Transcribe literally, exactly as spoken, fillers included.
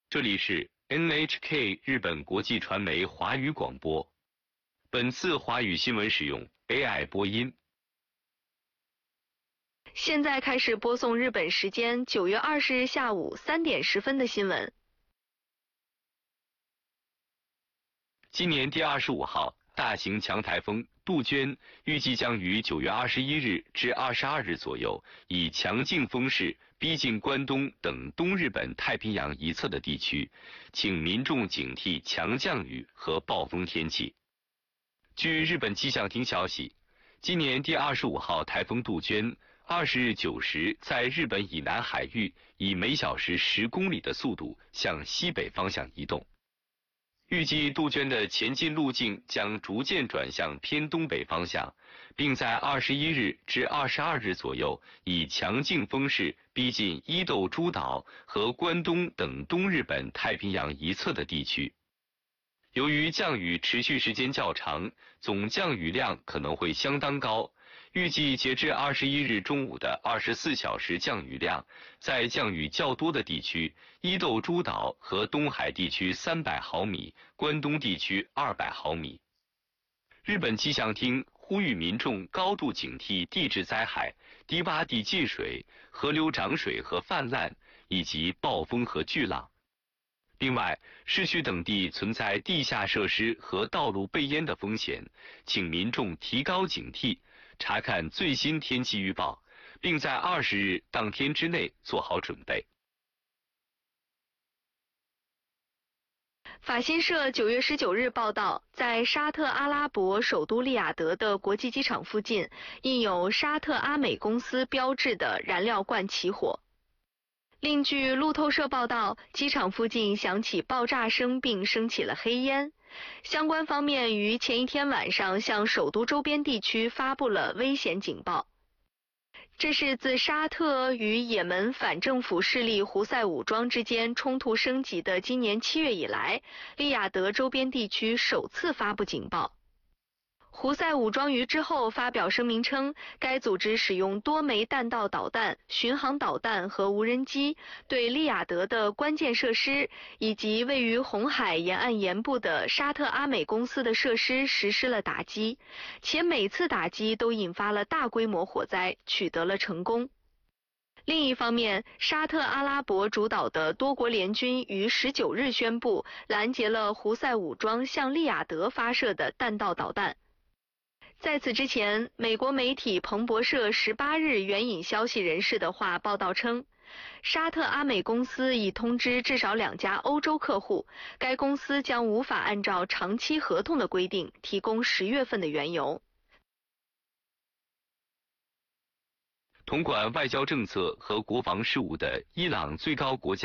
这里是 N H K 日本国际传媒华语广播。本次华语新闻使用 A I 播音。 现在开始播送日本时间九月二十日下午三点十分的新闻。 今年第二十五号大型强台风杜鹃预计将于九月二十一日至二十二日左右以强劲风势逼近关东等东日本太平洋一侧的地区，请民众警惕强降雨和暴风天气。据日本气象厅消息，今年第二十五号台风杜鹃二十日九时在日本以南海域以每小时十公里的速度向西北方向移动。预计杜鹃的前进路径将逐渐转向偏东北方向，并在二十一日至二十二日左右以强劲风势逼近伊豆诸岛和关东等东日本太平洋一侧的地区。由于降雨持续时间较长，总降雨量可能会相当高。预计截至二十一日中午的二十四小时降雨量，在降雨较多的地区，伊豆诸岛和东海地区三百毫米，关东地区二百毫米。日本气象厅呼吁民众高度警惕地质灾害、低洼地进水、河流涨水和泛滥，以及暴风和巨浪。另外，市区等地存在地下设施和道路被淹的风险，请民众提高警惕，查看最新天气预报，并在二十日当天之内做好准备。 法新社九月十九日报道，在沙特阿拉伯首都利雅得的国际机场附近，印有沙特阿美公司标志的燃料罐起火。另据路透社报道，机场附近响起爆炸声并升起了黑烟。相关方面于前一天晚上向首都周边地区发布了危险警报。这是自沙特与也门反政府势力胡塞武装之间冲突升级的今年七月以来，利雅得周边地区首次发布警报。胡塞武装于之后发表声明称，该组织使用多枚弹道导弹、巡航导弹和无人机对利雅得的关键设施以及位于红海沿岸沿部的沙特阿美公司的设施实施了打击，且每次打击都引发了大规模火灾，取得了成功。另一方面，沙特阿拉伯主导的多国联军于十九日宣布拦截了胡塞武装向利雅得发射的弹道导弹。在此之前，美国媒体彭博社十八日援引消息人士的话报道称，沙特阿美公司已通知至少两家欧洲客户，该公司将无法按照长期合同的规定提供十月份的原油。 统管外交政策和国防事务的伊朗最高国家